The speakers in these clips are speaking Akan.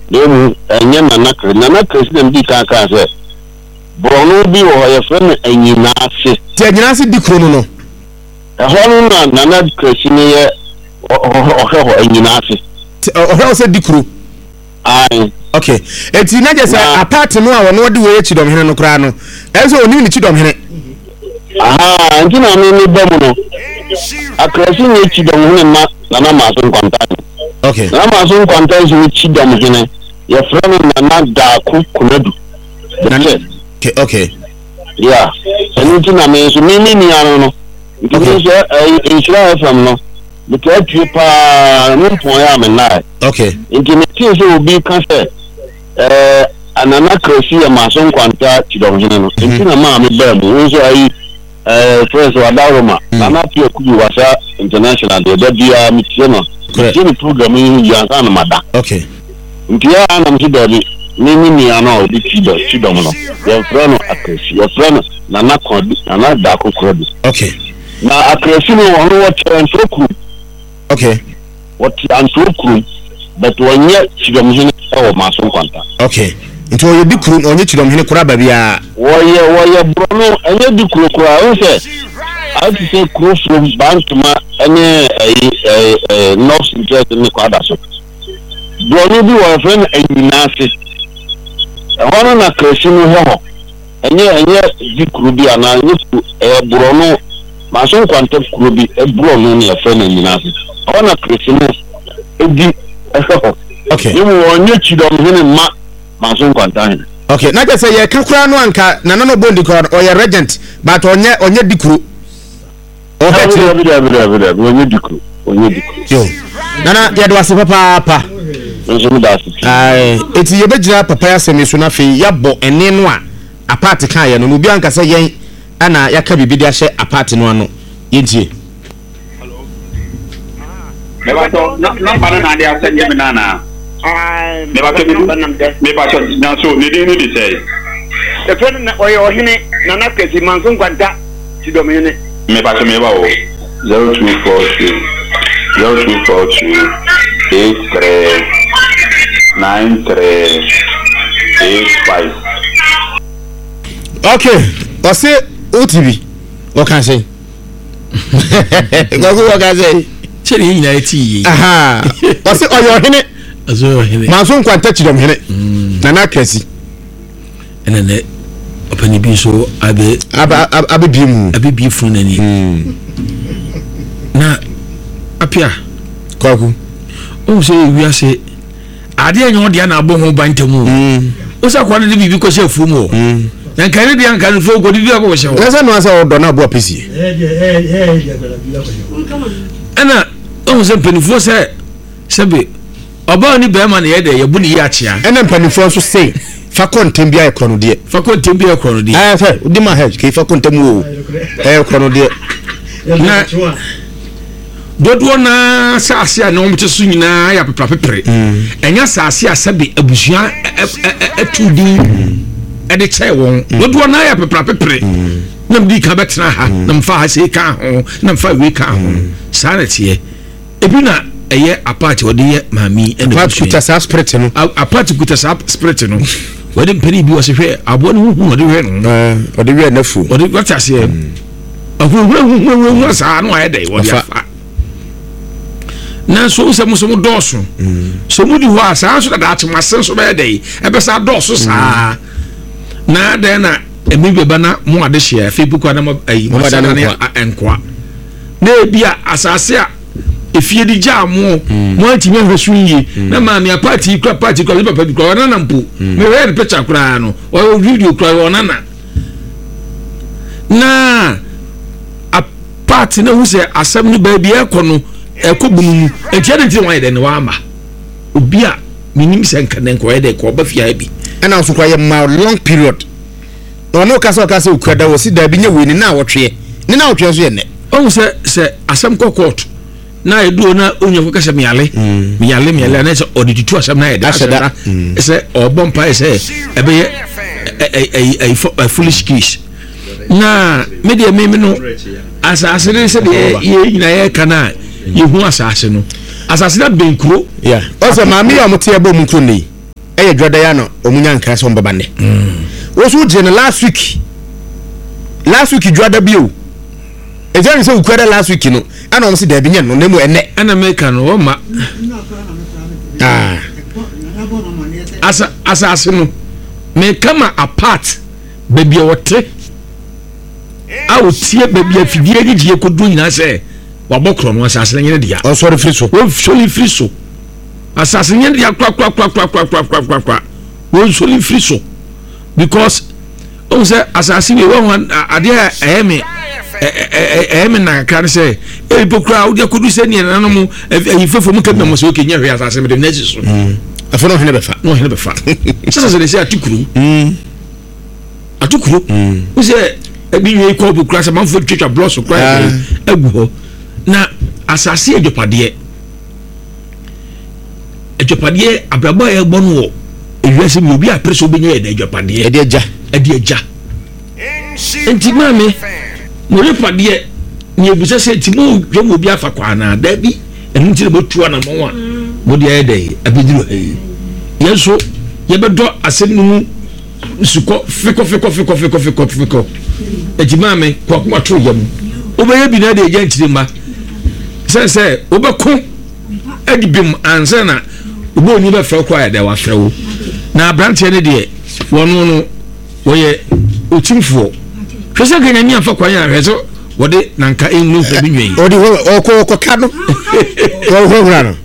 Demu enye nana Christian di kaka se. Brono bi wo ya friend enyina ase. Ti enyina ase di kuro no. Ehonu na nana Christian ye oheho enyina ase. Oheho se di kuro. Ai. Okay. Eti na je se apart no a wono de we chidom hene no kra no. Eso oni ni chidom hene. Aha, ntina ni bemu no. Akrasi ni chidom hene ma nana maso kwanta. Okay. Nana maso kwanta is chidom hene. Your friend nana da kunadu. Okay. Yeah. And ntina me so mimi ni ano no. Because insura FM no. Because tripa no point ya me na. Okay. Intimate so be can say anana kresi ya maso kwanta chidom hene no. Ntina ma me ba mu so ayi friends wa daroma nana pia kuju wasa international de dia mitino kini program yi ya sana mada. Okay. Ntia na mtidabi mimi ni ana obi chidom no. Your friend akresi your friend nana kodi nana da kokodi. Okay. Na akresi no wono what antroku. Okay. What antroku but wonye chidom hene o maso kwanta. Okay. Nti oye di kuru onye chidom hene kura ba bia woye brono enye di kuru kura o se I to say kuru from Bantuma ene north interest ni kwada so brono bi wo friend enyinase hono na kresi no ho enye di kuru bi ana ni brono maso kwanta kuru bi brono ni friend enyinase hono na kresi no edi okay ni wonye chidom hene ma maso kwanta hene. Okay, na je say ye kakura no anka na no bondi ko o ye regent but onye dikuru. O heti onye dikuru. Yo. Nana ye do ase papa. Nso mu da ase. Ai, eti ye begira papa ya semi so na fe ya bo ene no a apart kan ye no no bi anka say yen ana ya ka bibi dia hye apart no ano. Yentie. Me ba to na pa na dia ase nye me na. Me ba to na so ni di say. The friend na oyo hine na na kesi manso kwanta chidom hene. Me ba o 0242 839385. Okay, o say OTV. What can say? What can say? Cheri nyina eti. Aha. O say oyo hine azo hene manso kwanta chidom hene na na kesi enene opani bi so abe bi fun nani na apia kwaku o se wi ase ade enyo de na abo ho bantamu o sa kwa ne bibi ko se afu mu na kan ne bi an kan fo ko di bi ko se ho na no asa odo na abo apesi ana o se penifo se sebe oba ni be ma na ye de ye bu ni ya chia ena mpanifo so say fa kontem bia ekrono de fa udi ma hedge ke fa kontem wo ekrono de na dodo na saase a no mte so nyina ya pepra enya saase a sabe abusua atudi de chai won dodo na ya pepra na mdi ka betena ha na mfa ha se ka ho na mfa we ka ho sanete ebi na eye apart odi mami ene apart kuta sa spirit no apart kuta sa spirit no wede mpeni bi wose hwe abo no hu odi hwe no odi hwe na fu odi kwata se ahuru sa no ayede wodi afa na so se muso mu doso so mu di ho asa so da ati masen so be dey e be sa doso sa na de na emi beba na mu ade hye Facebook na mo ayi mo da na enkwa na ebia asase a efie di jamo mo antimi ahwesu yi na ma me party kwa papa kwa na mpo me we picture kura no o video kura ona na a party na hu se asem ni ba bia ekono ekobunu entia de wan de ne wa ama obi a minim se nka ne nko de ko ba fia bi ana so kwa ye ma long period no kasa ukada wo si da bi nya we ni na wotwe so ye ne o se asem ko court na edu na onye ko kase miale na se oditutu asem na eda se obompa se ebe ye foolish kiss na media me no asase ne se de ye nyina ye kana ye hu asase no asase na benkuro o se maami ya mote ebo mu kro ni eye dwada ya no omunya nkra so mbaba ne wo so je ne last week dwada bio ejan se ukwada last week no ana om se da bi nye no nemu ene ana make no o ma asa no me kama apart baby wote a wotie baby afidie gidie kodu nyina se wabokro no asase nyene dia o sorry free so wo soli free so asase nyene dia kwa wo soli free so because o say asase we won ade eheme na kan say epokra wo dia kodu se ne nanamu ayifefo mu kabna mo se okenya hwe asase me dem na so afo no hene befa sasa se atukuru wo say ebi nwe ko bokra se manfo twetwa bloss kra egu ho na asase edwopade abrabo ya gbonu wo ewiase mi obi apreso obenya ya edwopade ede eja enti mame mo le pade ni ebusa se ti mo dwom obi afa kwa na da bi enu ti le botua na mo a mo de ede abediro yeso ye bedo asem nu suko fiko enti mame kwa kuma tro yam obeye bi na de eja ntire ma se obeko edibim ansa na obo ni be fra kwa ya de wa fra wo na branche ne de wono no woye otimfo hwese ganya mi afa kwa ya hweso wode nanka enu fa bi nwen odi ko ka no ko hura no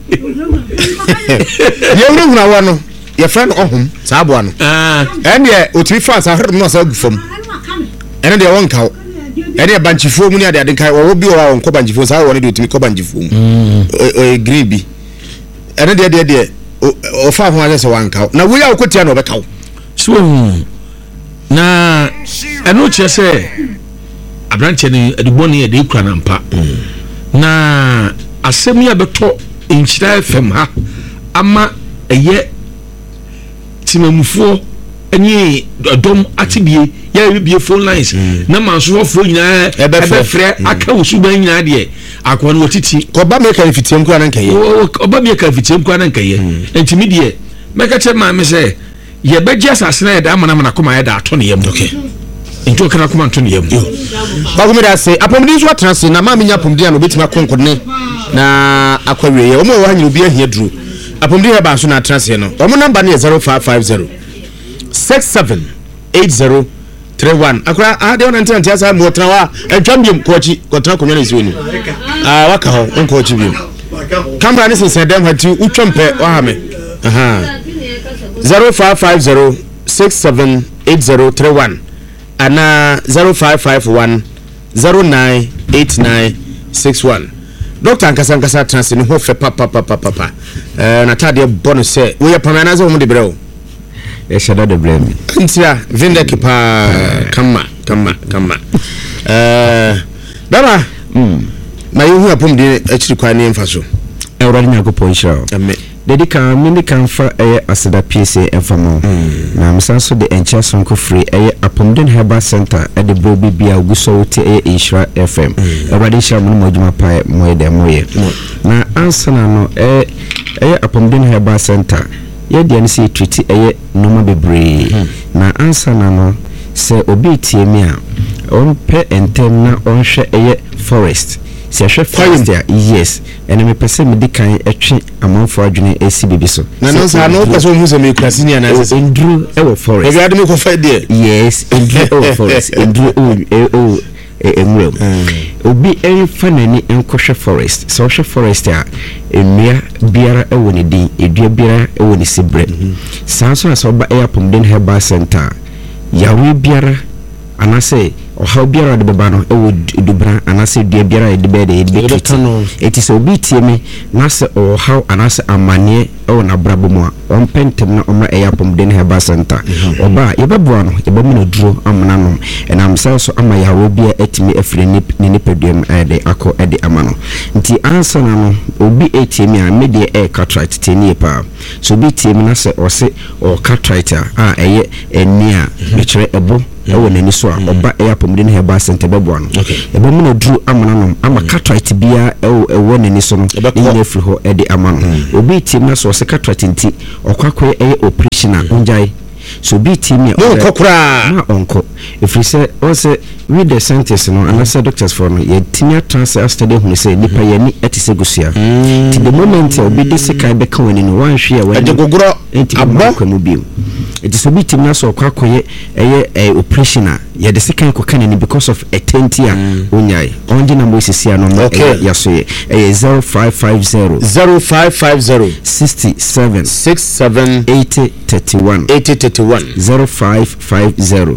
ye hura wano ye friend ohum saabo no ene otimi fa sa hre no sa gufom ene de won kawo ene banchifo mu ni ade kai wo bi wo won ko banchifo sa wo ne de otimi ko banchifo mu green bi ene de o fa ho ase wan kawo na wo ya ko tia no be kawo so na eno chese abranche ni adiboni de kura na mpa na asemi abeto enchira fm ha ama eye timamufo eni dom atibie ya bie phone lines na manso fo nyina ebe frɛ aka usuban nyina de akwa no titi ko ba me kan fitiem kwa nan kaye oba me kan fitiem kwa nan kaye entimi de meka che ma me se ye beje asase na ye da amana mana koma ye da ato ne yam okay into kana koma ato ne yam ba ko me da se apomdi so atrase na ma menya apomdi na obetima konkonne na akwawe ye omo wa nyi obi ahia duru apomdi he ba so na atrase no omo number ne 0550 678031 akra ade on antia sa mo tra wa atwambiem kochi kotra konyo na isiwoni waka ho onkochi biem kamera ne sense dem hati utwompe wa ha me 0550 678031 ana 0551 098961 Dr. Ankasa Transi no hofe papa na tade bono se we yapamana za wo de brew eshada de blame ntia vinde kipa kama dama na yuhu apom de achiri kwa ne mfaso ewrani nyagopo nshira amen dedika mini kan fa aseda PSA enfamo na msanso de encha sonko free apomden herbal center de bobi bia oguso wote Inshira FM ewrani shira mo moduma pa moye na ansana no apomden herbal center ye de nsi treat noma bebre na ansana no se obi tiemi a on pe entem na on hwe forest se hwe forest ya yes ene me pese me dikan etwe amanfo adwene ACBB so na no sa no pese mu se me krasi ni ana se endru ewo forest e ga de me ko fa de yes endru ewo forest endru emwem obi fanani enkohwe forest so hwe forest a emia biara ewo ne din edua biara ewo ne sibre sanso na so ba apomden herbal center yawe biara anase oha biara de beba no ewo dubra anase dua biara de be de etise obi tiemi na se oha anase amane ewo na brabo mu a onpentem na omra apomden herbal center oba yebeboa no yebemu no duro amana no enam senso ama yawe bia etimi afire ne nipadum de akọ de amano nti ansa na no obi etiemi a media cataract teni pa so obi tiemi na se ose o cataract a eye enia ekire ebo ewo nani so a oba apomden herbal center bebo no ebe mu no duru amana no ama cataract bia ewo nani so no ina free ho e de ama no obi tim na so se cataract nti okwakoye operation a unjai so be team ya na onko if we say also read the scientists no and say doctors for no ye timia transfer study hu say nipa ye ni etisegusia to the moment ya obi dese kai be kan wani no wan hwe ya wani gogoro abba mu bi it is obi team na so kwakoye operation a ye dese kai ko kan ni because of atenti a onyai onje na mo sisi ano no ya so ye 0550 67 80 31 0550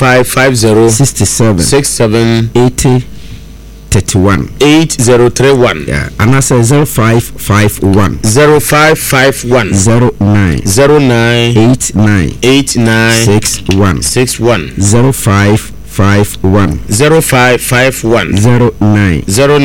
67 80 31 8031 yeah and I say 0551 09 89 61 0551 09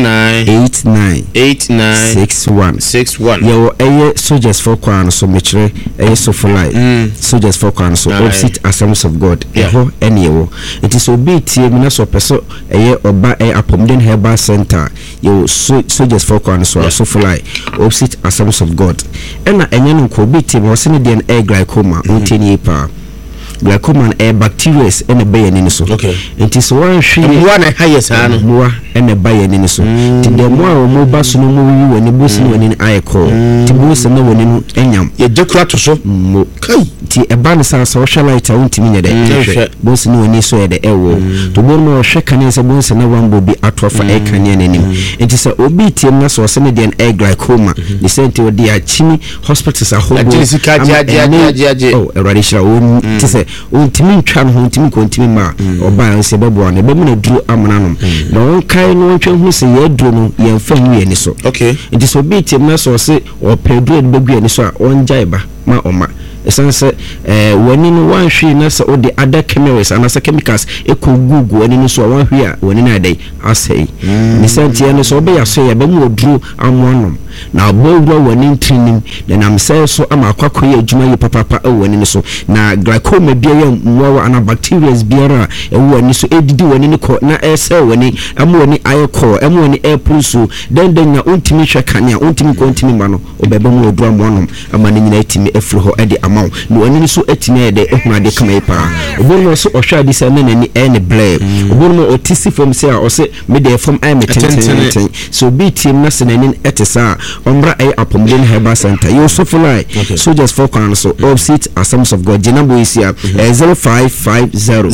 89 61 yo soldiers for kwan so mechre so for life soldiers for kwan so opposite Assemblies of God ho enewo it is obi tie mi na so peso oba apomden herbal center yo soldiers for kwan so for life opposite Assemblies of God ena enye no ko obi tie mo se ne de glycoma ontini pa glaucoma bacteria and bay and so okay it is one she one highest more and a bay and so the more mobile so no when the bus when I call the bus no when enyam ye jekura to so kai ti e ban sa socialite won't mean the bus no when so the ewo to go no hwe kan say bus na wan bobi atofa e kan ne nim it is obi tiem na so se ne den glaucoma the center the achimi hospitals a whole oh radisha won ti say ontimi ntwa no ontimi kontimi ma oba nse bebo na be mu na duru amana no na won kai no ntwa hu se ye duru no ye mfa hu ye ni so okay it is obi tim na so se o pedu e begu ye ni so a onjai ba ma oma esanse wani no wan hwe na se o de other chemicals and chemicals ekogugu wani no so wan hwe a wani na dai asai ni santie no so be ya so ye be mu oduru amonom na obowura wani ntrinim na am say so ama akwakoye adwuma ye papa wani no so na glaucoma bia ye mwa ana bacteria biara wani so edidi wani ne ko na ese wani am wani ayeko am wani airpulse den na ontimi hwe kania ontimi ko ontimi ma no obebe mu oduru amonom ama ne nyina etimi efri ho ede no wani so etimi ede ehuna de kama ipa obono so ohwa di se na nani ene blame obono otisi from say o se me de from I me tenten so be team na se nani etesa ombra apomden herbal center you so fly soldiers for kwan so opposite Assemblies of God jinambo isia 0550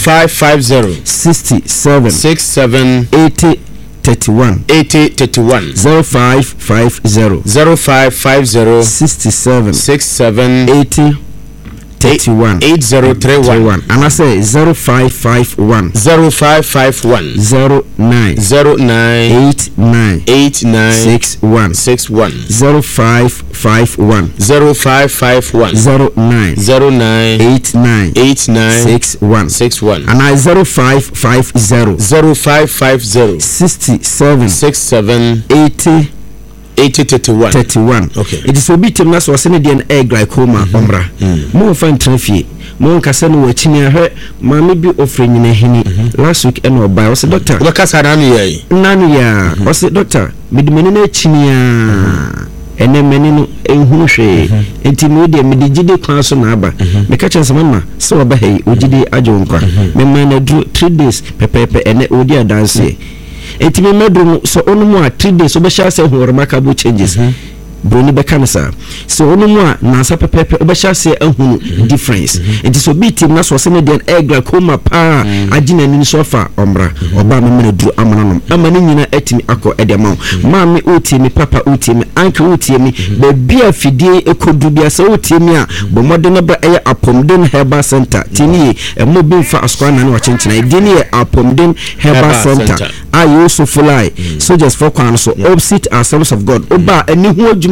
67 80 31 0550 67 80 31 8031 and I say 0551 09 89 61 0551 09 89 61 and I 0550 67 80 31 okay it is obi tem na so se ne de glaucoma omra mo fa ntrafie mo nkasa no wachini ahwe maame bi ofre nyina hini last week eno oba o se doctor we kasa nanu ya o se doctor midimene na chini ya ene meni no ehunu hwe enti me de me digide kwan so na aba me ka chense mama se oba hei ogide ajo nkwa me man na 3 days pepepe ene odi adanse enti me medrum so onumu a 3 days obesha se ho remarkable changes broni bekansa so onumu a na sa pepepe obesha se ahunu difference enti so bitim na so se ne den glaucoma pa agina ni so fa omra oba me me duru amana amani nyina etimi akọ edema maami otimi papa otimi anke otimi be bia fidie ekodu bia se otimi a bo modern bra apomden herbal center tini mo bi fa askwana na wachenchina idini apomden herbal center ayo so fly soldiers for kwan so opposite Assemblies of God oba ani hu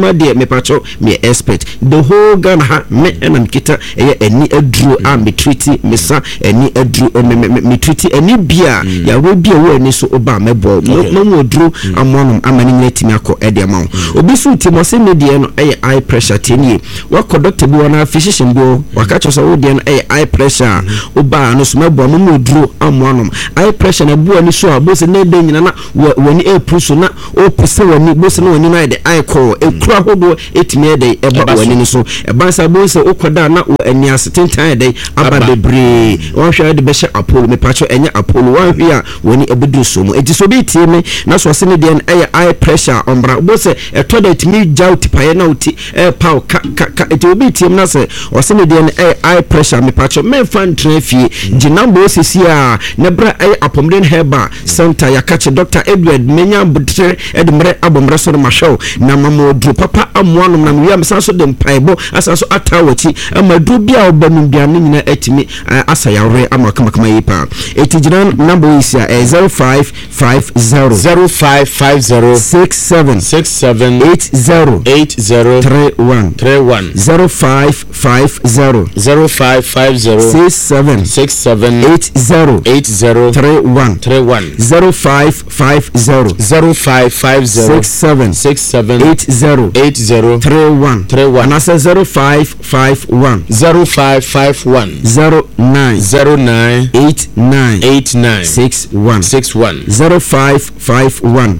adwuma de me pacho me expert the whole Ghana ha me enam kita eni aduro a me treaty me sa eni aduro me treaty eni bia ya we bia we ni so oba mebo no oduro amonom amani nyetimi akọ ede ma obi so timo se me de no high pressure tenie wako doctor bi wana physician bi waka choso wo de no high pressure oba no so mebo no oduro amonom high pressure na bu ani so abo se na de nyina na wani epuso na o pese wani bo se no wani na de high call ekura hodo etimi de eba wani no so eba sa bo se okoda na ani asetentan de aba bebre won hwe de be hye Apollo me pacho enye Apollo wan hwe a wani ebedu so mu eti so be tie me na so se ne de high pressure ombra bo se eto de timi jaut paye na uti pow ka eti obi tie me na se o se ne de high pressure me pacho me fan trafie ginambo sisi a ne bra apomden heba center yakache Dr. Edward menya budre edmre abomre so ma show na mamo dru papa amoano na wi am sanso de mpaibo asanso atawati amadu bia obanu bia ne nyina etimi asayawre amakama yipa etijina number is 0550 67 80 31 0550 67 80 31 0550 67 80 31 and I say 0551 09 89 61 0551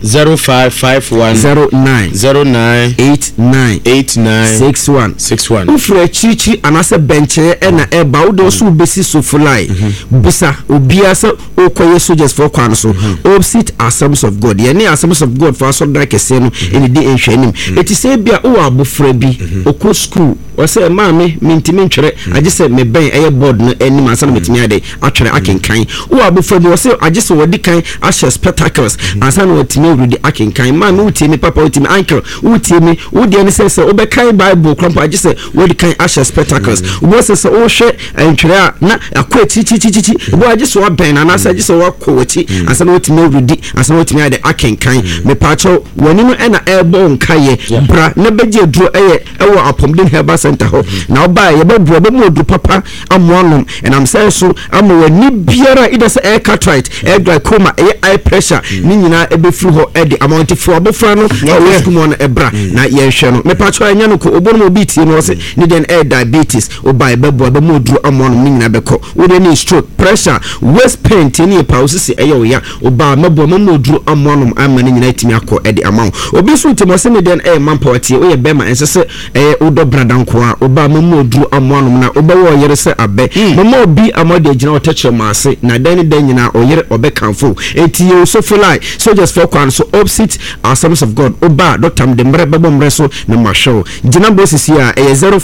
09 89 61 ufre chichi anase benche na eba udo so besi so fulai bisa obia se okoye soldiers for kwan so opposite Assemblies of God ye ne Assemblies of God for so da kese no eni di enhwanim eti se bia o abofra bi okọ school o se maame mintimi ntwere agese me ben eye board no eni mansa na metimi ade atwere akenkan o abofra bi o se agese wodi kan ashe spectacles ansa na otimi urudi akenkan maame utimi papa utimi uncle utimi wodi eni se obekan Bible krampa agese wodi kan ashe spectacles wo se o hwe ntwere a na akọ chichichichi bo agese wa ben na asa agese wa kọwati ansa na otimi urudi ansa na otimi ade akenkan me pacho woni no na ebo nkaye bra na beje duro ewo apomden heba center ho na oba ye bebu be modu papa amoanom and am say so am wani biara ida say air cartwright air glaucoma high pressure ni nyina ebe fru ho e de amount fru abofra no we school on ebra na ye hwe no me pacho anya no ko obono obi tie no say ni den air diabetes oba bebu be modu amoanom ni nyina beko we dey stroke pressure waist pain tini pa osisi eyo ya oba mebo modu amoanom amani nyina timi akọ e de amount obi so timo se ne den manpower o ye bema ensese udo bradanko a oba mamodu amoanum na oba wo yere se abe mama obi amode agina otache maase na dan nyina oyere obekanfo enti ye so fulai soldiers for kwan so opposite Assemblies of God oba Dr. Mdemre bebomre so na mashow gina bosisi a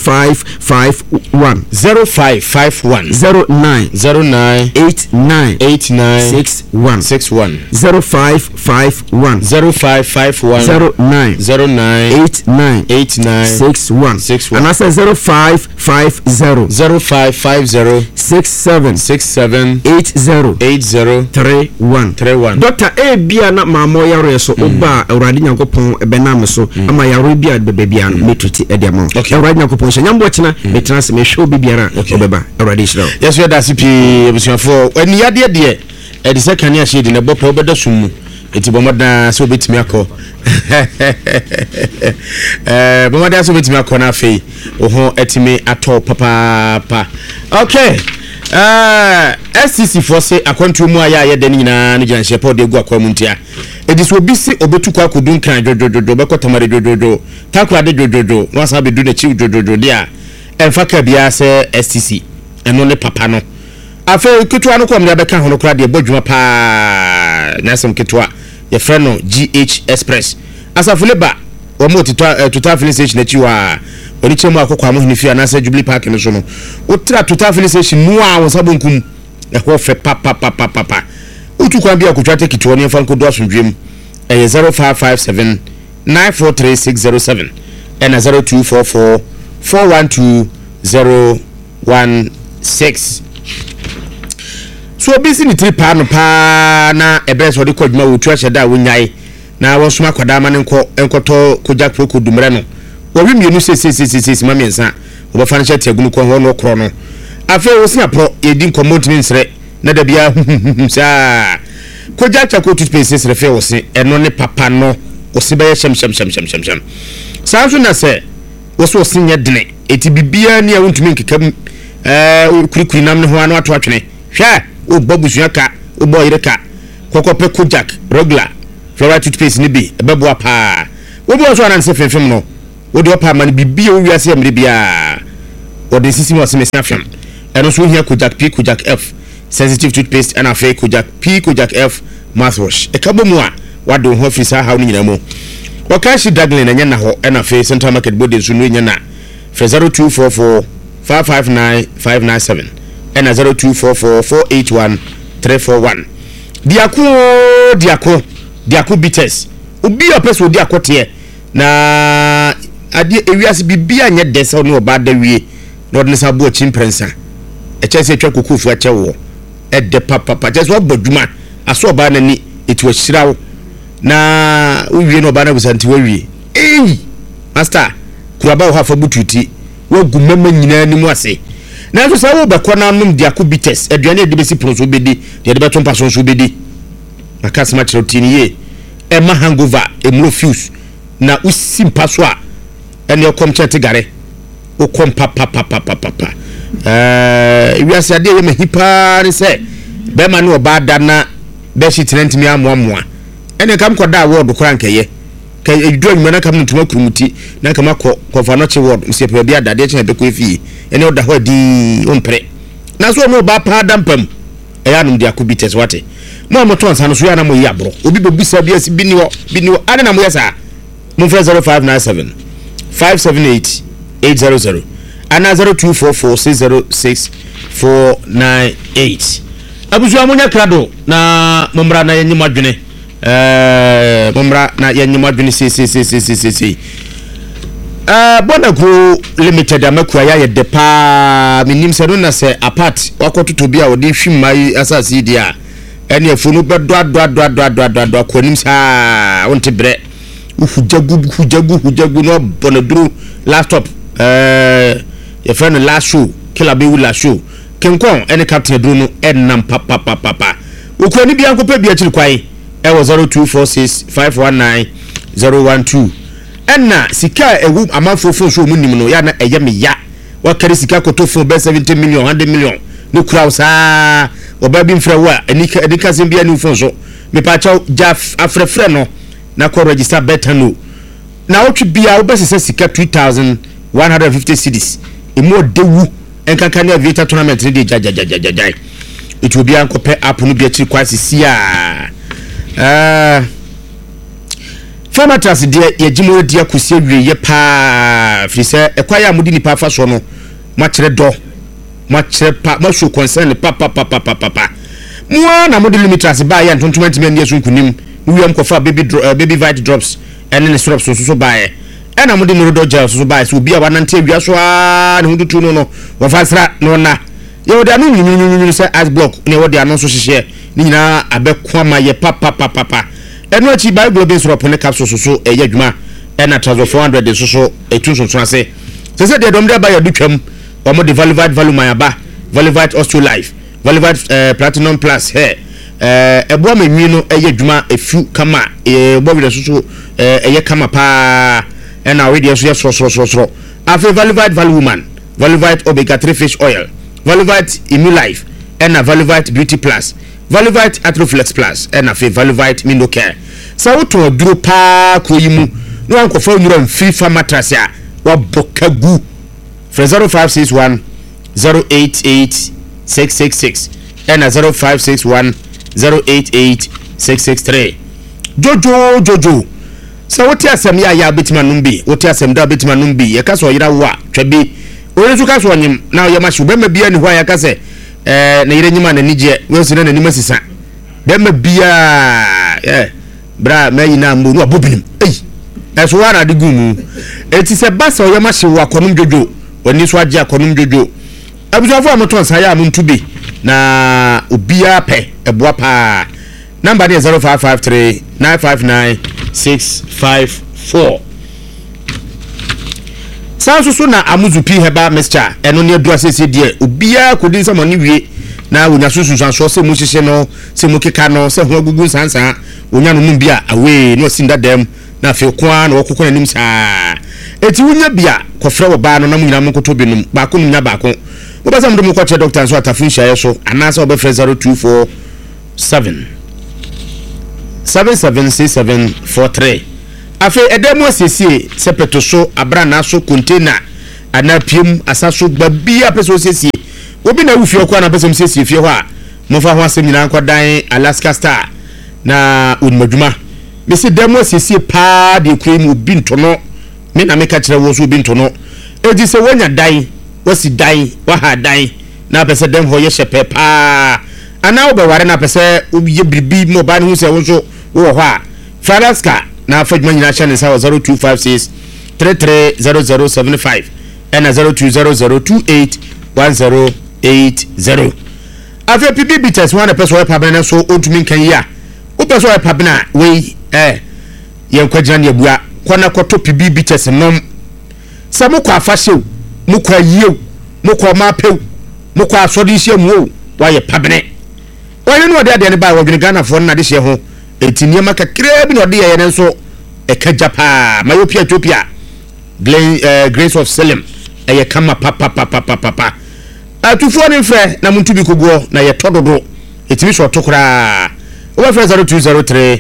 0551 09 89 61 0551 09 89 61 and I say 0550 67 80 31 Dr. Bia na mamo yare so oba uradi nyankopon ebenam so ama yare bia bebia metuti ediamo uradi nyankopon se nyambo china metrans me show bibiara obeba uradi shiro yes we da CP ebusuafo eni yade de edi se kan ya shedi na bopo obeda sumu eti bomada so betimi akọ bomada so betimi akọ na afei oho etimi ato papa okay SCC for say akwantu mu aya ye de nyina no gyanhye pa de gu akwa mu ntia edi so bisi obetu kwa kodun kan dododo bekotamare dododo takwa de dododo wasa bedu na chi dododo dia emfa ka bia se SCC eno ne papa no afa ketua no komle abeka hono kra de bodwuma pa nasem ketua ye friend no GH Express asafuleba o mo total filling station achi wa oni chemu akokwa mo hinifi anase Jubilee Park no so no utra total filling station mu a won sabonkum e ho fe papa utu kwa bia akotwa take to oni fanko do asundwem 0557 943607 and 0244 412 016 so busy ni trip pa na ebes odi kodwuma wotu ahye da wonyai na won soma kwada ma ne enkoto kojak proko dumre no we mienu se ma mensa wo ba fa na chete agunu ko ho no kro no afa wo sia pro edi nkomo timi nsre na da bia sa ko jacha ko toothpaste se refe wo se eno ne papa no wo se ba ye shem sa so na se wo so se nye dene eti bibia ne a wontumi nkekam kurikuri nam ne ho ano ato atwene hwa wo babusua ka wo boyire ka kokope kojak regular fluoride toothpaste ne bi ebebo apa wo bo so anan se fenfem no wo de opa man bibia wo wiase amre bia wo de sisi mo se mesia fem eno so hia kojak P kojak F sensitive toothpaste and afa kojak P kojak F mouthwash e kabo mu a wado ho afisa ha no nyina mo wakashi dagle na nyana ho and afa central market body so no nyana 0244 559 597 and 0244 481 341 diako bites obi opeso diako te na ade ewiase bibia nya desa no oba da wie no de sa bo chimprensa e chese twa kokofu ache wo e de papa chese wo boduma aso oba na ni etu ahirawo na wie no oba na busanti wie master kuraba wo hafa bututi wo gumema nyina ni mu ase na so sa wo be kona num diako bites aduane de besi proso bedi de beton pason so bedi akasma chirotini ye ema hangover emlo fuse na usimpa so a ene okom chete gare okom papa wiase ade ye mahipa ni se be ma ne oba da na be shi tenantimi amoamoa ene kam koda award kora nkeye ka edu anwuna kam ntuma kurumuti na kam kofa no che word mse pe bia dade che be ko efi ene oda ho di ompre na so no ba pa dampam eya num dia kubites wate mo amoto ansa no so ya na mo yi abro obi be bisa bia si bini wo ade na mo yesa mo fra 0597 578 800 ana 0244606498 abuzu amonya krado na momra na yenyi madwene momra na yenyi madwene si Bonago limited amaku aya ye depa minim se no na se apart wakototo bia odi hwimai asasi dia ene afunu bedo ado akonim sa wonte bre hujagu no bonaduru laptop ye friend last show kila be wi last show kenkon ene captain duru no enam papa okoni bia nkopa bia chiri kwai e wo 0246 519 012 enna sika ewu amafofo so munim no ya na eye me ya wakari sika kotofo be 70 million 100 million no crowd sa oba bi mfra wa enika zembia ni ufo so me pa cha jaf afrefre no na ko register better no na otwe bia obesese sika 2150 cedis emo dewu enkanka na aviator tournament ni de jajajajajaj it will be anko pe app no bia chiri kwasi sia Formatas de yejimo de akosi awie ye pa fise ekwaya mudi ni pa fa so no ma kire do ma kire pa ma show concern pa mo na mudi limiters ba ya ntontomanti me yesu nkunim wiam kofa baby vite drops ene ne syrup so ba e na mudi no do gel so ba so bia wanante awia so a ne hudutu no wo fasra no na ye wo de anu nyunyunyunyu se ice block ne wo de anu so hihye ni nyina abekwa ma ye pa eno achi bible be syrup ne capsule so eye adwuma ena transfer 400 so etunso ase se de dom de ba ya dutwam o mo de value my aba valivite osteo life valivite platinum plus hair ebo ma nwi no eye adwuma efu kama ebo bi so eye kama pa ena we de so so afi valivite value woman valivite omega 3 fish oil valivite immulife ena valivite beauty plus Valivite Atroflex Plus and afi Valivite Mindo Care. Sa woto duro pa ko yimu no ankofa nwura mfi fa mattress a wa bokagu. 0561 088 666 and 0561 088 663. Jojo. Sa wote asem ya betima numbi, wote asem da betima numbi, ye kaso yira wa twabi. Oyesu kaso nyim na ye ma shubema bia ni hwa ya kase na yire nyima na nije we so na nima sisa dem bia bra mayi na mbo no abobinim eso wara de gumu eti se basa o yema hye wakonum jojo wani so age akonum jojo abusuafo amoton sa ya amuntubi na obia pe eboa pa number is 0553 959 654 sanso so na amuzu pi heba mixture eno ne adura sese de obia kodin se mo ne wie na wonya susu sanso se mu hihye no se mu keka no se ho agugu sansa wonya no mu bia awe no sinda dem na fe kwa na wokoko nanim saa eti wonya bia kofre wo ba no na mu nyina mu koto binum ba ko nya ba ko wo ba sam do mu ko che doctor so atafun hia so anasa obe fre 0247 776743 afi edemu asiesie sepeto so abrana so container anapiem asaso babia peso siesie obi na wufie kwa na peso siesie fie ho a mofa ho asem nyina nkodan Alaska Star na unmadwuma mesi demu asiesie pa de kwem obi ntono me na meka kire wo so obi ntono edi se wonya dan wasi dan wa ha dan na pese dem ho ye shepe pa ana obeware na pese obi ye bibi mo ba ne hu se wo so wo ho a Alaska na fajma nyina channel sa 0256 330075 and 0200281080 afi pipi bites one person pa bana so ontumi kan ya o person pa bana we ye kwagina ne abua kwana koto pipi bites nom sa mo kwa afahyew mo kwa yew mo kwa mapew mo kwa asodi hye mu wa ye pa bana wa ne no de ne ba wa gina Ghana fo na de hye ho etinia maka krebi no de ye nso ekajapa mayopia Ethiopia Grace of Salem eye kama papa atufo ne mfre na muntu bi koguo na ye tododo etimi so tokora over 0203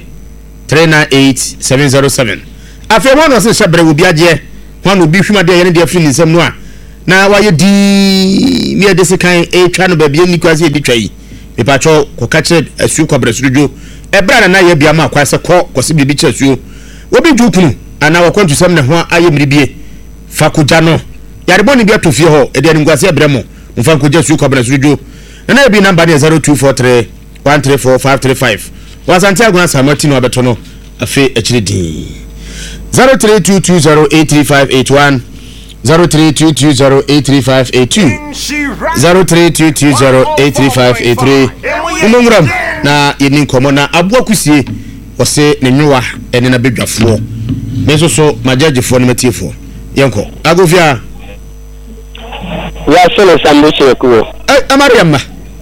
398707 afi mo no se shebre obi agye hono bi hwima de ye ne de afri ni nsem no a na waye di mi ede se kan twa no ba bi ni kwase bi twai me pa cho ko ka kire asu kwabra surujo ebra na ye bia ma kwase ko kwase bi kire asu obi jukunu ana wakwantu sam ne ho aye mribie fakuja no yare boni bia to fie ho ede ni ngwase ebremo mfa kuja su kwabra surujo na ebi number 0243 134535 wasante aguna samati no abeto no afi akire din 0322083581 0322083582 0322083583 umumram na yeni komo na abua kusie wose ne nwa ene na bedwafo meso so majajefo ne matiefo yenko agofia ya sele sambuche kuo amariamma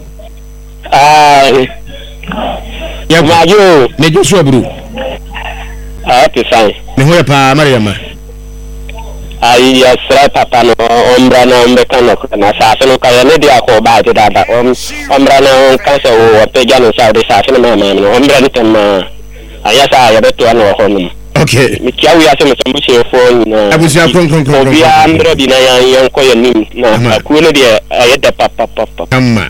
ya majo ne joshua bru okay fine me hoya pa amariamma ai ya sra papa no ombra na ombeka no na sa no ka ne dia ko ba ti dada ombra na ka se o pe ja no sa de sa no mama no ombra ni tema aya sa ya beto ano ho no okay mi kiawu ya se mo sambuche phone na abusia kon obi ambra bi na yan ko ya nim na ku no dia ya da papa kama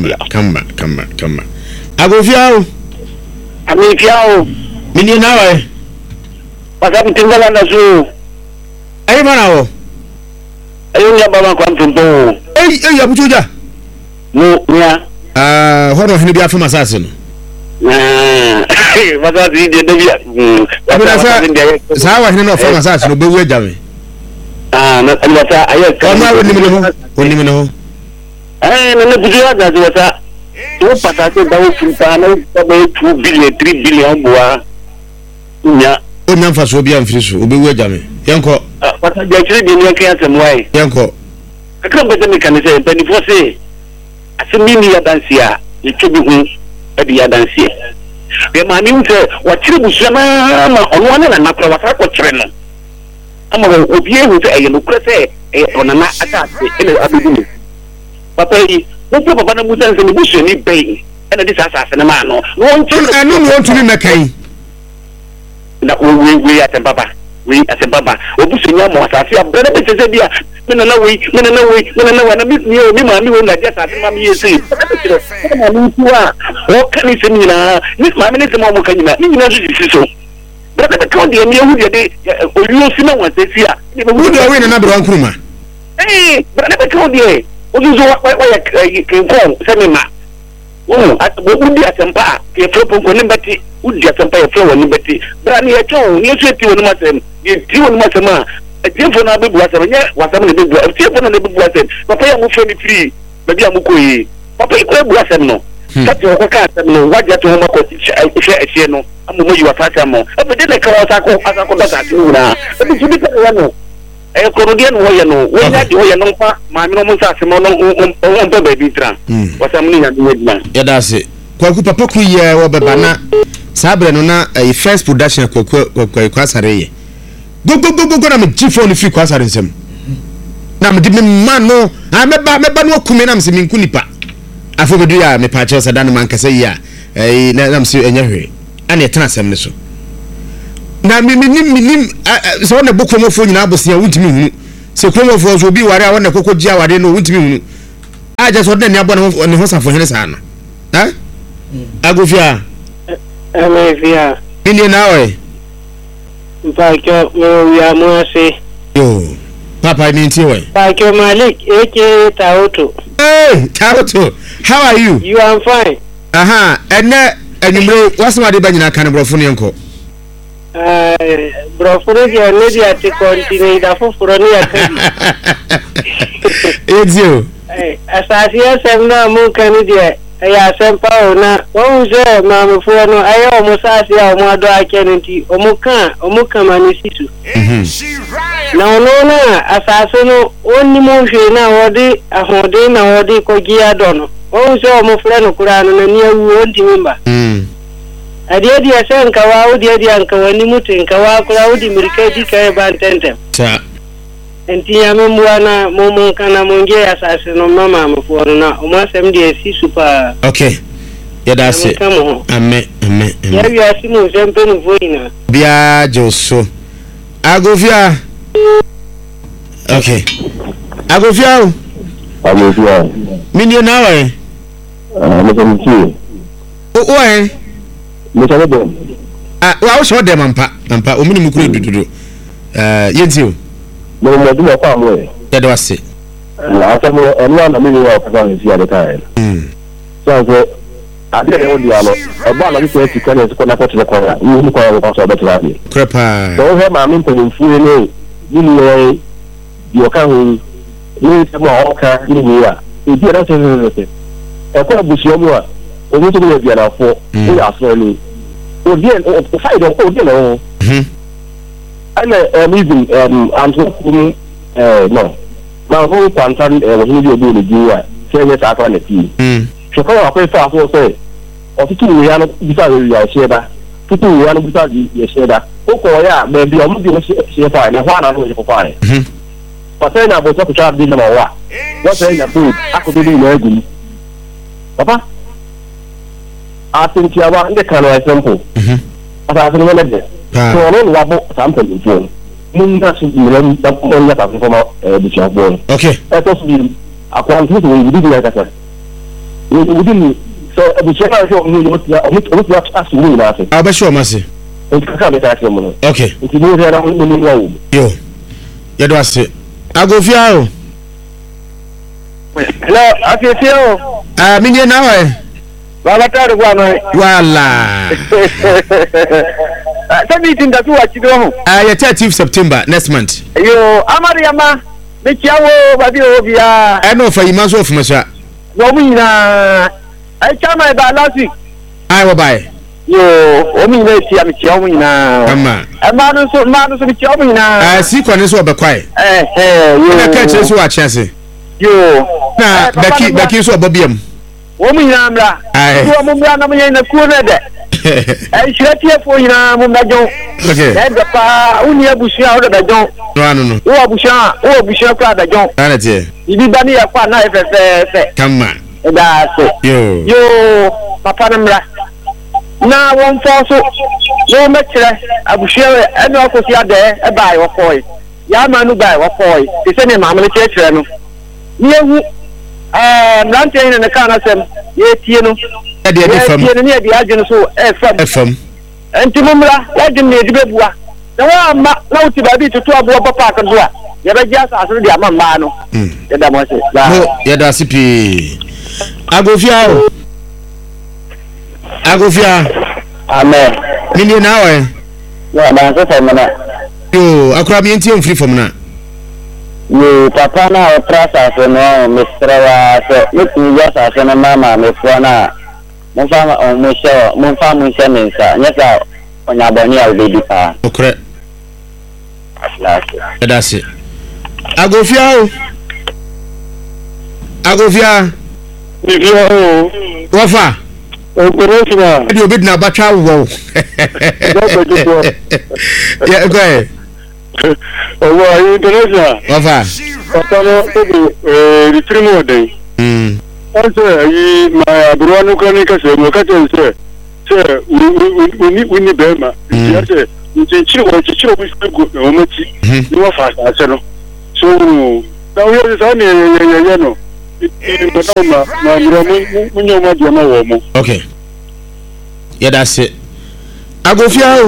agofia o ami fiao mini nawe pasa mtingala na su ay manawo ayo ya baba kwa mtumbo ya butuja no nya hono hini bia fama sase no baba di de bia abira sa wa hini no fama sase no bewu ajame na alwata ayo ka ma woni me no na butuja da wata to pata to dawo futa na ba 2 billion 3 billion boa nya onya mfaso bia mfiriso obewu ajame yanko pata ja chiri bi ni kan asemwai yanko akra bete me kan se beni fo se asemini ya dansia yetubi hu edi ya dansia be ma ni unse wa chiri busuama ma ono na na pra wata ko chire no ama obi ehu se eye no kure se onana ata se ele abedu papa yi wo papa na musa se ni busu ni bei ena di sasa se na ma no won chiri anu won tumi mekai na we atembaba we atembaba obusu nya mo asase abere be sese bia mena na we na mi ma mi we na dia sase ma mi yesi na mi tuwa o kan se mi na ni ma mi ne se mo mo kan ni na su ji so brother be kon de mi hu de oyu si na wa se sia ni be hu de we na bro ankuruma brother be kon de oju zo wa ya ko se mi ma udi asempa ke flopo ko nimbati udi asempa ye flopo nimbati brani ye cho ni so ti woni masem ye ti woni masem a tiefo na bebu asem nya wasem ne bebu tiefo na bebu asem papa ya mu free free baby amukoyi papa iko ebu asem no tati ko ka asem no waja to mo ko hye no amu mo yi wasasa mo e be de ka wasako asako data ti wona e bi bi ka no e korodie no ye no we nya de ye no pa ma mi no mo sa se mo no on pe baby tran wasam ni nya de edman ya da se kwaku papa ku ye wo beba na sabre no na first production kwaku kwasare ye go na me phone fi kwasare nsem na me di me man no meba no kume na me se me nkunipa afo bedu ya me pa che se dan man kase ya na me se enya hwe ana etena asem ne so na minim so na bokromofo nyina abosia wuntimi hunu se kromofo so bi ware a wona kokoji awade no wuntimi hunu aja so na abo ne ho safo hene sa na ha agofia Amevia ini nawe mpakyo ya mwase yo papa ni ntiwe mpakyo Malik eke Tauto. Hey Tauto, how are you? You are fine. Aha ene enyumre wasema de banyina kan brofo ne enko brofo dia ne dia te continue da foforo ne ya kan Ezio asasia semna mu kan dia ya sempa ona o je ma me fo no ayo mo sasia mo ado akenenti o muka manisitu na ona asase no onni mo hwe na wodi ahode na wodi ko gia dono o je mo fre no kura no na ni awu onti mimba dia sen ka wa dia anka wani mutun ka wa kura udi mirke di ka ban tentem ta enti ya me mwana mo kana monge asase no mama mo fo na o ma sem dia si super. Okay ya da se amen ya ya si mo sempe no voina bia joso agofia okay agofia mini na we wa so dem ampa o mini mukuru dududu yentio mo du mo kwa mo ya do ase na asamo eno na mi wa kwa nsi ya de kai so ade e odi alo e ba na so eti kan so na potre kwa ni kwa so betra bi krepa so he ma mi mpeni fu ni ni yo kan ni se mo oka ni ya e di ra se e kwa busio mo a o mo to bi bia na fo ni aso ni o di o fa do o di no ana amazing anto no ma ho kwantan wo ni obi ni jiwa se ne ta kwa na ti so ko akwai fa so se o ti tu ya no bi sa ya se ba ti tu ya no bi sa ya se da o ko ya be bi o mu bi o se fa na fa na no ko fa re pa se na bo so ka bi na ma wa se na bu akodo ni na egu papa atin ti awa inde kan wa sempo asa se no na de so no wa bo sample ni fo mun da su ni ran da ko ya ta ko ma bi cha bo okay to su bi akwan tu ni bi na ka ta ni so bi cha ka so ni o ti asu ni na se aba sure mase o ti ka be ta se mo okay ti ni ra ni wa wo yo ya do ase agofia o hello afefio mini na we baba taru kwa no wala sabi tinda tu wa chido ho ya 30 September next month yo amariama me chiawo babi obia no fa yima so ofumasa no munyina ai chama ba last week ai wo bai yo o mi na tia mi chiawo munyina ama ma no so mi chiawo munyina si kwani so obekwai yo na ka che so wa chiase yo na baki so obobiam wo munyina mra yo mo mra na munyina ku na de ai shirati fo yina mo majo okay da pa uni abusia o da jon no o abusia kwa da jon ana tie ibi bani ya kwa na fe kama da so yo papa na mra na won fo so no metre abusia e no akosi ade e bai wo koi ya manu bai wo koi ti se ne mamle chechre no ni ehu nante ina na kana sem ye tie no de fam ye ne de agene so fam enti mumra ya de ne dibebua na wa ma na uti ba bi tutu abo papa ka do a ye ba ji asa aso de amamba no ye da mo se ye da sipi agofia amen mini na we ya ba so fam na yo akura mi enti omfiri fam na yo papa na o trasa so no mistra wa so mitu ya sa so na mama me fo na mon fa mo se mensa nyesa onya boni a obedi pa okre aslase edase Agofia. Wafa. Operational. You bid na bacha wo. Yeah, go ahead. Oh, international. Wafa. The three more day. Also, my brother can say, look at him, sir. Sir, we need Burma. Yes, sir. The children we speak good, you are fast, I said. So, now we are the okay. Yeah, that's it. Agofia.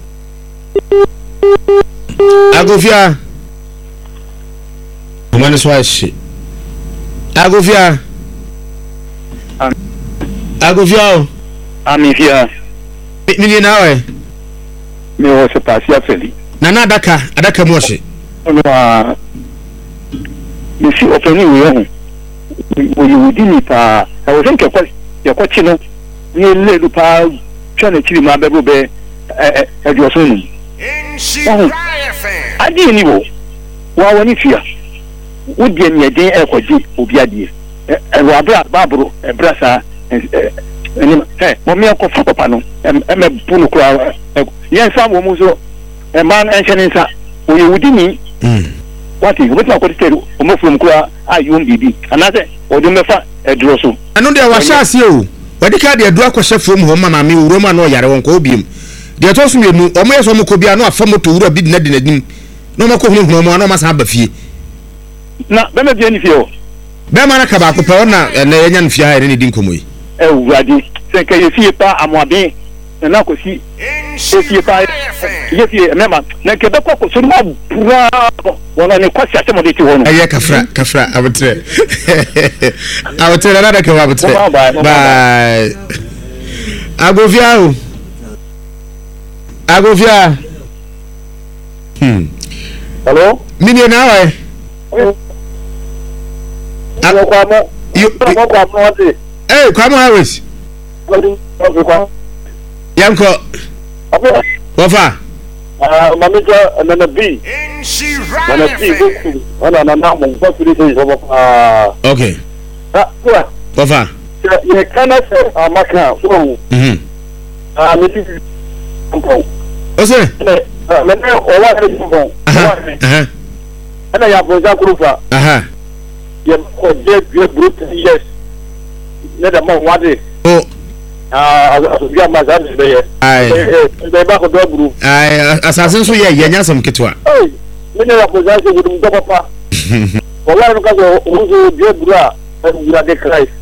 Woman is why shit. Agofia. I'm here. Million hour. Me was a passia felly. Nana Adaka Moshi. You see, opening we you didn't. I was thinking your question. You let the power trying to kill my baby at your son. I didn't know. Why, when it's here, would be a day echo G. Obiadi, and Rabra Babro, and Brassa, and Momia Cofapano, and a Punuka. Yes, some woman, a man answering, we would me. What is what I could tell you from Kura? You won't be another or the Mefa a drosso. I know there was a you. But the car they do a question from home, and I mean, Roman or Yaron Cobium. They are told me, or may some could be a no form to a bit netting. No more cooking, no more, no must have a fee. Not better than if you. Bemana Cabaco Pona and the Yan Fia and anything come away. Oh, Raddy, say, can you see a pa and one day? And I could see. If you buy, yes, remember, Nakabako, so bravo. Well, I question some of it. Kafra, I would say. I would tell another Kawabut. Bye. Agovia. Hello? Million hour. Hey, come on, Harris. Yanko. Wafa. Manager and then a B. And a B. Okay. Wafa. You cannot say a Maka. What's it? And I have a group. You group, yes. Let them know what it is. Oh. Assassin so yeah some kitwa. Hey, many of us with the papa. For one because who do bra and you are the Christ.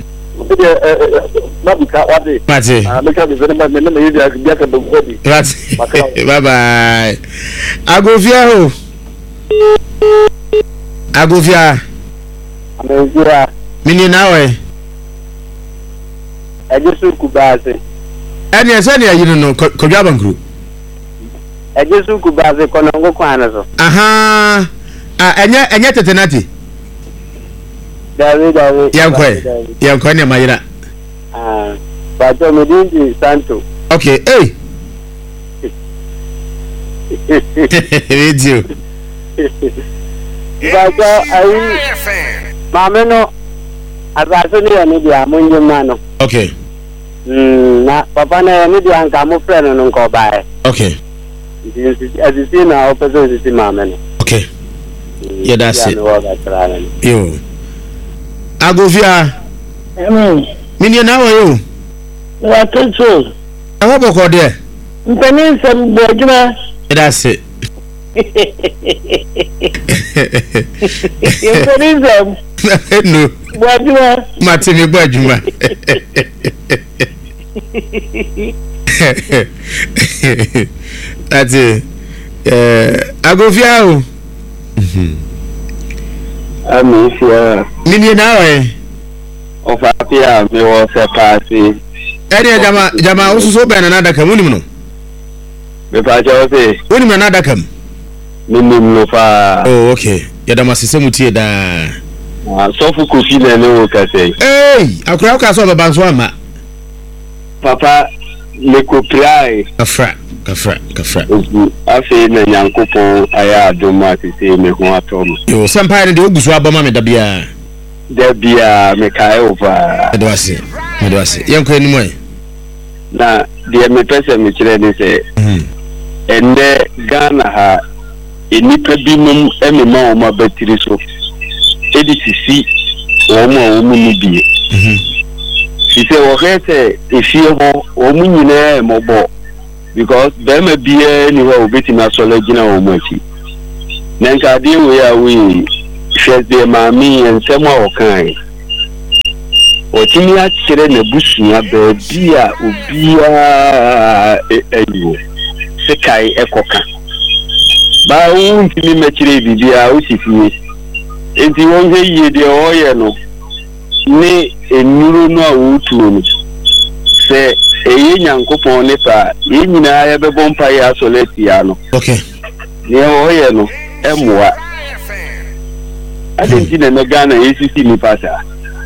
Bye bye. Agovia. Mini nawe. Ejesu kubaze. Eni eseni ya yinu no kodwaban group. Ejesu kubaze konongo kwana so. Aha. Enye tetenati. David. Yankwe ne mayira. Bato medinji Santo. Okay, hey. Radio. Bato ayi mameno abaso ni ya media munye mano. Okay. Na papa na media nka mo friend no nko bae. Okay. Azisi na opezo azisi mameno. Okay. Yeah, that's it. Yo. Agovia. Mini na yo. Wa control. Awo boko there. Mpeni sem bojuma. That's it. Mpeni sem. No. Bojuma. Matini bojuma. That's it. Agovia. Amisia. Mini na of apia me was a party. Eri jama ususo be na nada kam unim no. Me pa cha ose. Unim na nada kam. Minim no fa. Oh okay. Ya dama sesemu tie da. So fu kofi na ne wo ka sei. Hey, akura ka so be banso ama. Papa le koprai. Afra. kafra afi na nyankopon aya adoma tete me ho atom yo sampa ne de ogusu abama me da bia me kai over me do ase yanko enimu ai na de me pese me kire ni se ende Ghana ha enipa bi mum emema o ma batiri so edisisi o mu ni bi ise o hete efie ho o mu nyina mobo because them be anywhere obeti na sologina o machi nanka de we ya we share de mami ensema o kan o timi a kire na busua ba bia obia ayo se kai ekoka ba un timi me kire bibia o sifie enti won he ye de o ye no ni enuru no a wutu no se eye nyankopon ne pa ye nyina ya bebo mpa ya soleti ya no okay ne o ye no emwa adenti na me Ghana yesisi ni pasa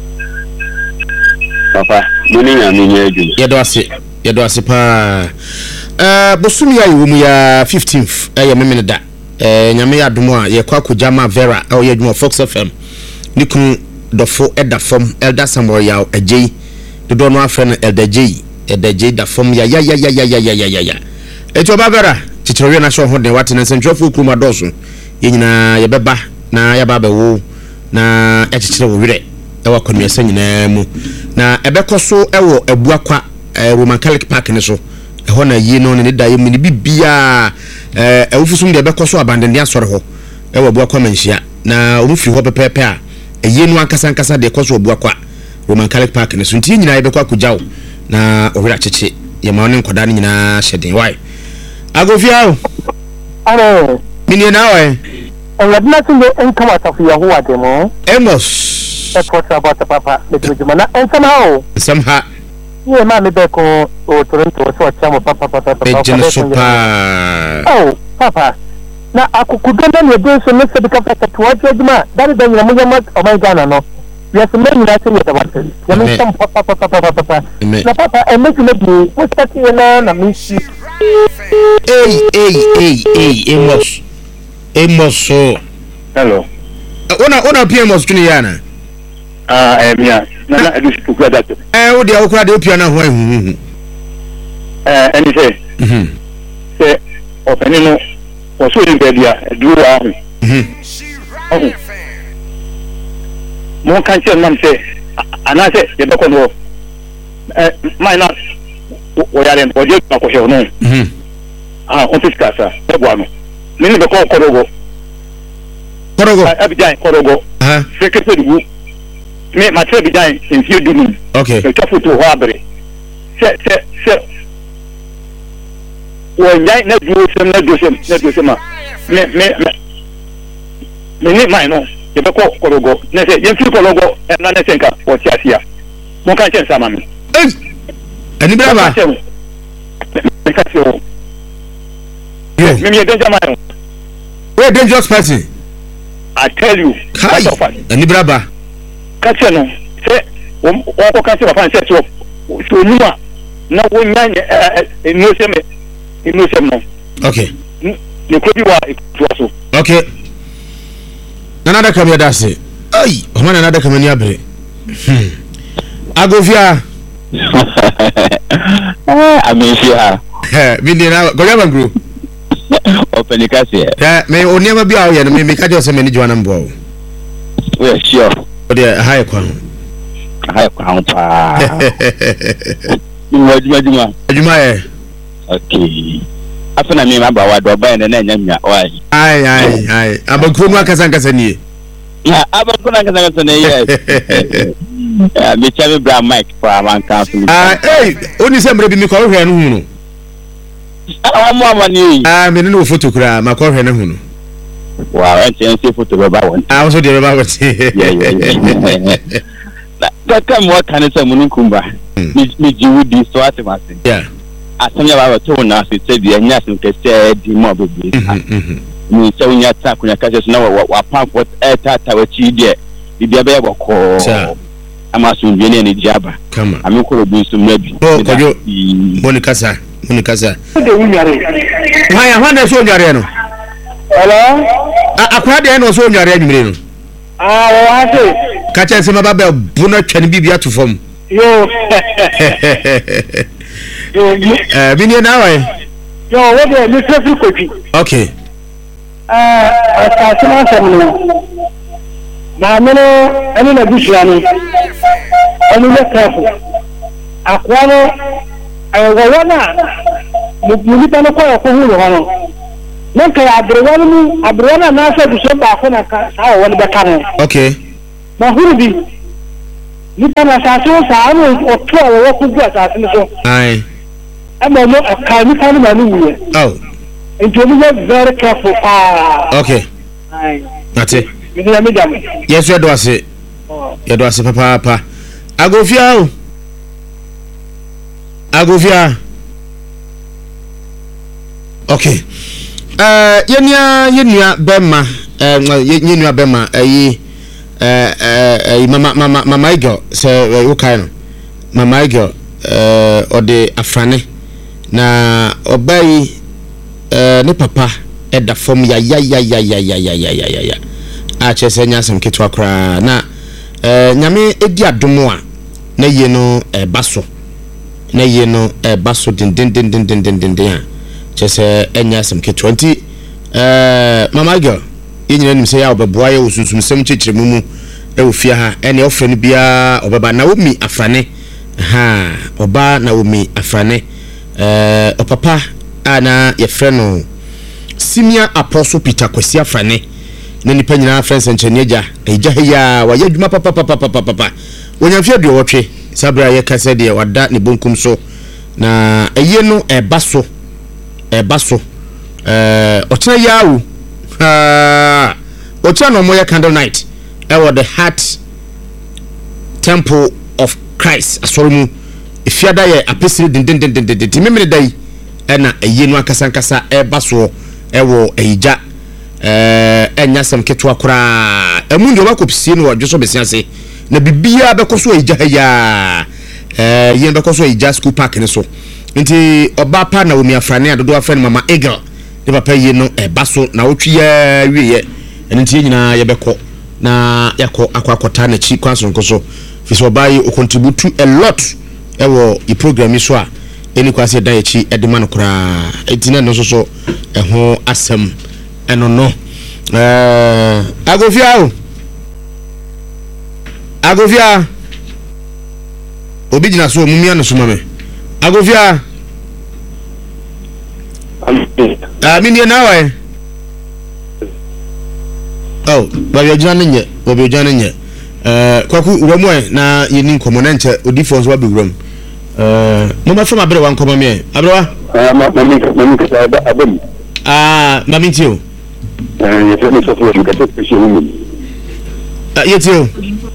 papa muni nya me nya adu yedo ase pa bosumi ya yiwo mu ya 15th ye memene da nyame ya domo a ye kwa kujama Vera o ye dwuma Fox FM nikun dofo edafom Elder Samuel ya agei dodo no afre na Elder J edaje da fom ya eto babara chichirwe na show hode wati na sentro kuma doso yenyina ye beba na ya baba wo na ya chichire wo wire e wa konua sanyina mu na ebekoso ewo ebuakwa Roman Catholic Park ne so e ho na yi no ne da ye mu ni bibia ewufusum de ebekoso abandon asore ho e wo ebuakwa manhia na omufi ho pepepe a eye no ankasa de koso ebuakwa Roman Catholic Park ne so nti nyina ye bekwa kujawo na owira cheche ye ma woni nkoda nyina hyeden why agofiao aro mini na why Ladna tunde enkama tafiya huwa demo emos ekota bata papa medujuma na enkama samha ye ma me beko o Toronto so chamo papa papa na akukudana ne de so nese bika fata tuwaje juma dali danyina munyama o my Ghana no yes me nyina se yeda wate ya me sam papa na papa emeki me bi o stati na misi emos so hello ona PMOS tuni yana mia na edu spuku da to o dia okura de opia na ho eni se o penino o so yin bedia edu wa ho mo kan che man se ana se ye be ko no mai na o ya len o je na ko he no on tiskasa e bwa no mini be ko korogo Abidjan korogo secretary du me ma tre Abidjan in few dunu okay so tafu to ho abre se wo nyai na do sem ma me ni mai no ye be ko korogo na se ye fi korogo na na senka o ti asia mo kan chen sama mi ani brava me ka se o me me danger man we dangerous person I tell you ani brava kache no se o ko kache wa fan se so numa na wo nyanye no sem no okay ne ko bi wa so okay nana kam ya dase ai o mana nana kam ni abre agofia amefia bindi na goya bangru open kasi me oniama bi awo ye no me ka je se me ni joana mbo we sure o de high kwa pa Juma okay afena me ma ba wa do ba na nya nya wai ai abakuru mu akasa ni ya abakuru akasa ne yes me chabe bra mic for man council oni se mbre bi mi ko hwe no hu no amani me no photo kura ma ko hwe no hu no wow NC photo be ba won so de be ba won na kam wa kan se munun kumba mi jiwudi so atemase asanya ba to na se se dia nya se kese di mo bebi mi se unya ta kunya kase so na wa passport ta wa chi dia bibia be boko ama so bi ne ni diaba kama ami ko bi so mabi kojo boni kasa Muni kasa. De unyare. Haya hwana so nyare no. Hello? Akwa de no so nyare adwumire no. Wa se. Ka che se mababa buna twani bibia to fam. Yo. Bini na wa. Yo, what the Mr. Kochi. Okay. Asasina samno. Na meno ani na bishani. Ani na kafu. Akwano wana muli tano kwa kuhulu hano. Nanka abrewana nasa bishoba akona sawa wani bakano. Okay. Mahuru bi. Nipa na saso sa anu otwa wa kugu asasina so. Aye. Ama no akani kanu manu wuye. Oh. And to be very careful. Okay. That's it. Yes, you do say. You do say papa. Agofia. Okay. Yenya Bema. Yenya Bema. Mama Igor. Say okay no. Mama Igor. Or the Afrane. Na obey. Ne papa eda form ya a chese nya sam ketwa kra na nyame edi adomo a na ye no baso na ye no baso din a chese enya sam ketwa nti mama girl yenyina nim se ya obeboa ye osusum sem chechire mumu e ofia ha ene ofre no bia obeba na omi afrane ha oba na omi afrane opapa ana ye freno senior apostle Peter Kwesi Afrane na nipa nyina friends encheneja eja heya wa yadwuma papa wonyamfia de wotwe sabra ye kase de wada ne bonkum so na eye no ebaso otena yawo otena no moya candle night e the Heart Temple of Christ asoromu ifiada ye apesiri din memere dai ena eye no akasankasa ebaso ewo eija enyasem ketwa kura emu ndio bakopsie no wadwoso besiase na bibia bekoso eija ya yen bekoso eija school park ne so nti oba pa na omi afrane adodo afrane mama eagle de papa ye no ebaso na otwi ya wiye nti nyina ye beko na yakọ akwakọta na chi kwanso nkoso fiso bai o contribute a lot ewo i program so a eni kwase dan echi edema no kura etina no so eho asem eno no agofia obi jina so mumia no so mame agofia mini na wa oh baby jina nye kwaku uramu na yeni nkomo na nche odifo so ba wuram mama from abre wan komo me abrewa mami tio yefemi so fo nga so pese mu yetio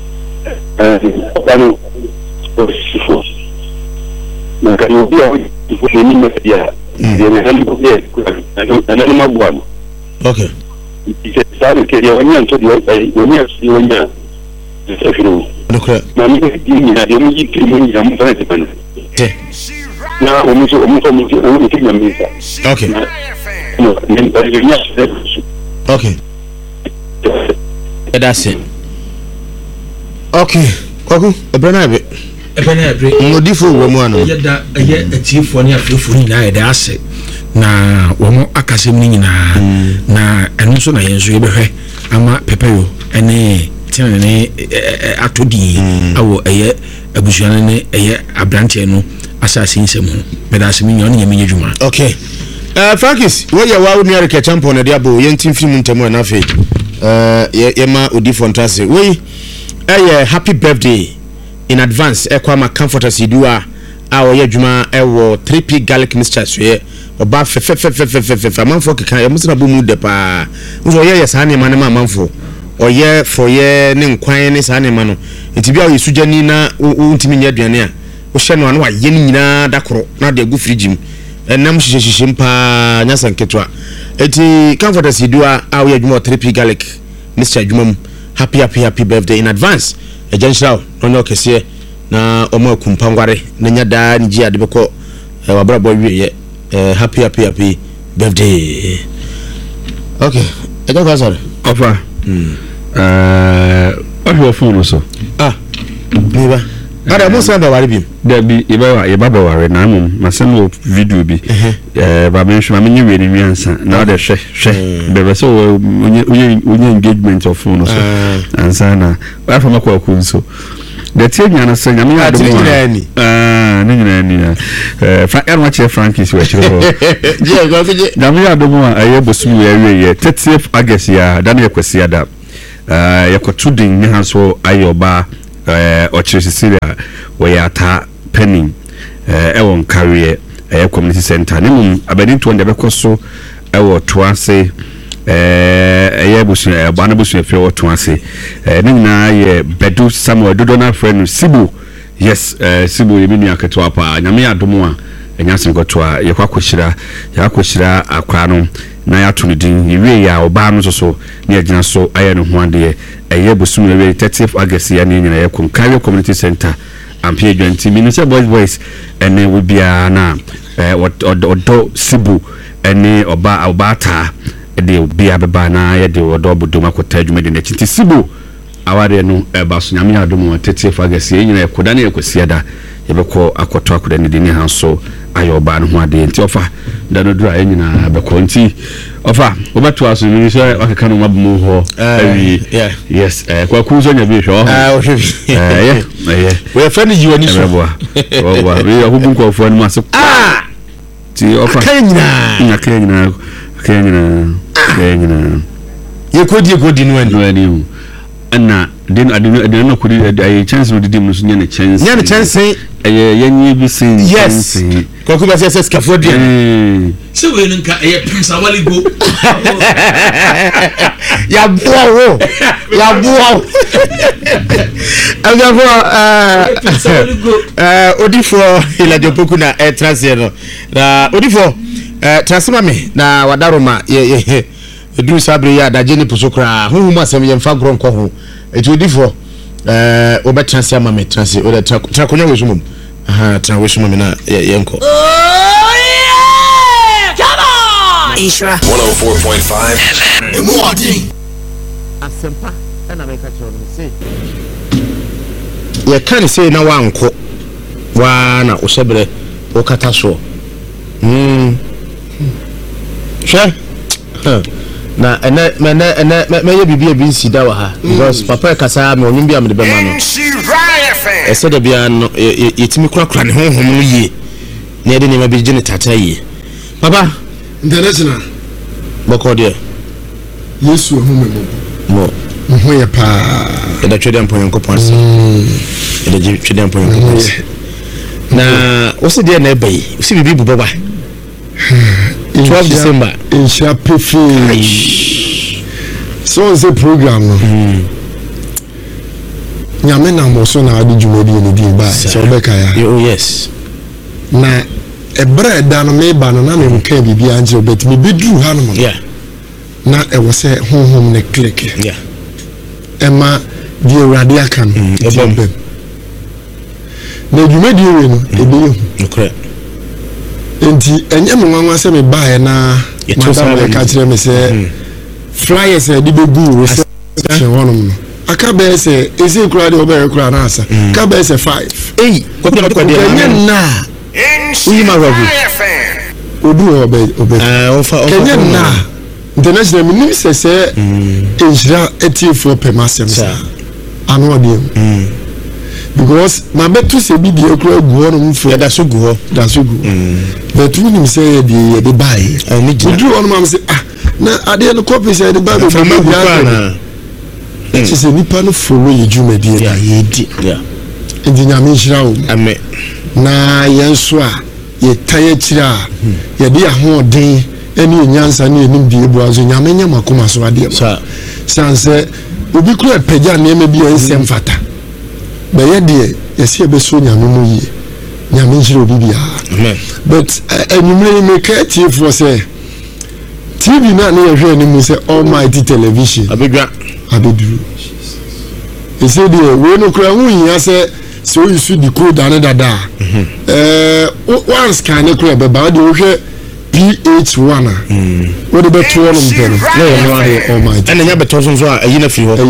pano osifo na kan bia o ni media de na hali ko ye na ni magwa okay ike sabe que yo venía todo yo venía sefiro okay mami ni na yo mi que ni ya mo para de pan na o mi que me okay no ni para yo ni okay that's it okay kwaku ebrana be ngodifo wemu ano yeda ye atifo ne afefo ni na yeda ase na womo akasem ni nyina na eno so na yenso yebehwe ama pepeyo ene tinene atodi awo eye abusuane ne eye abrante no asase nsem medase mi nyone nyame djuma okay Frankis wo ye wa unu arike champion na diabo ye ntim film ntemo na fe ye ma odifo ntase we happy birthday in advance ekwama comforters idua awo ye djuma ewo 3p garlic mixture so ye oba fe amanfo keka ye musina bomu de pa nso ye sa ne mane amanfo oye for ye ne nkwan ne sa ne ma no nti bia ye sujani na untimi nya aduane a wo hye no anu aye ni nyina dakoro na de gu fridge mu enam hyehyehye mpa nya sanketwa eti comforters idua awo ye djuma 3p garlic mixture djuma mu happy birthday in advance ejenshao no kese na omo akumpangware na nya da nji ade beko wabrabo wie happy birthday. Okay, I don't sorry. Offer. What your phone also? Neighbor. Ada mo san ba ware bi. Da bi e ba ba ware na mum masan wo video bi. Ba me shuma me nyi ni ansa na da hwe be so onye engagement of phone so. Ansa na wa fa makwa ku nso. The team yana say nyame ya do ni fa erwa che Frankis we chiro je go je nyame ya do mo aye bosumu ya wie 30th August ya da na yakwasi ada yakotudin ni hanso ayoba Cecilia wayata penning ewon career community center nemum abani to nde bekoso ewo toase busu bana busu efe wo toase ne nyina ye bedu Samuel dodona friend Sibu yes Sibu yemini aketo apa nyame adomo a enyasen gotoa yakwakoshira akwa no na ya to din yiwe ya oba no so ne agina so aye no ho ade busu me 30th August ya ne nyina ye Career community center ampie 20 minutes boys ene we bia na odo Sibu ene oba ta de bia beba na ye de odo bodo makota adwuma de na chinti Sibu aware no eba so nyame adomo 30th August ye nyina ye koda na ye kwasiada ye beko akoto akoda ne de ni hanso ayoba no ho ade nti ofa da no dura ye nyina beko nti ofa obeto aso ni so wakeka no mabumu ho yes kwa kuzo nya bi hwo we fa ni jiwani so we ahubu nko fo ni maso ti ofa kanyina ye kodi no ani ana den no kodi ay chance no didim no so nya chance yenyi bi sin yes koku ba se skafo dia se we nka pimsa waligo ya buo odifo ila jopoku na transier no na odifo transima me na wadaroma ye edu sabre ya daje ni pusokra huhu masem ye mfa gro nko ho eti odifo oba transier ma me transier o da trakonya wezumum transition me na yenko come on Ishra 104.5 Emodi asempa na me ka choro se ye kan se na wanko wa na osebre o kata so sure na me ye bibia bi nsida wa ha because papa kasa me onum bia me de be ma no ese de bia no yetimi kura ne honhom no yie na de ne ma bi gine tata yie papa international boko de yesu ehum mo ho ye pa da twede amponyo kopanse da twede amponyo kopanse na osi de na bai osi bibi bu baba 12 December in Shapifi so is a program nyame na mo so na adi jumedi ni di ba so beka ya oh yes na ebre da no me ba no na me mka bibi anje obet me bedru ha no yeah na e wo se honhom ne click yeah ema di radio kan ebom na jumedi we no ebeyo okay enti enye me nwanwa se me bae na madam ka kire me se flyers e di begu reception wonom no aka be se ezi kura de obe kura na asa ka be se 5 ko de enye na uyi ma rogu odu obe enye na international minimum se enjira etifo pemasem sa anu ode because my betu se bi de kura gu onum fo da so gu betu nim se de bai ni odu onum am se na ade no copy se de bai be na it is a nipa no follow you jumedi na yedi ndi nyame hira wo amen na yenso a ye taye kira ye de ahoden eni nyansa ne enim die bu azo nyame nya makoma so ade sa sanse obi kura pagya ne me bi ensem fata be ye de ye se be so nyame mu yi nyame hira obi bia amen but enumere me ka tie for say TV na ne ye hwe ni mu say almighty television abedwa abedu ese de we no kura hu yin ase so you see the code and dada once can e kura be ba de wo hwe PH1 what about two of them oh my and then you so a yin of you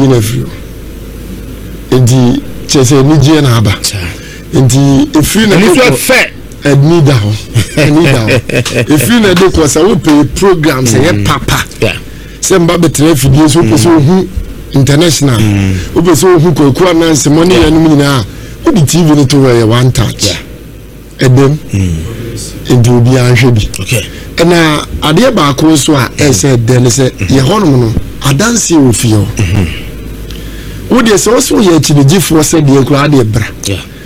indeed chese ni je na aba indeed if you know fair and need down if you know the course I will pay programs and papa say mba betre fidie so person hu international o person hu ko announce money anu nyina o di TV no to where one touch edem into bi anhwe bi okay na ade ba ko so a say den say ye honom no adanse ofio wo de so ye chirigifo say de kura de bra